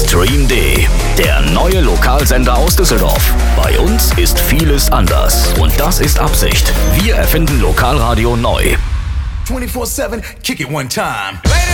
Stream D, der neue Lokalsender aus Düsseldorf. Bei uns ist vieles anders und das ist Absicht. Wir erfinden Lokalradio neu. 24/7, kick it one time.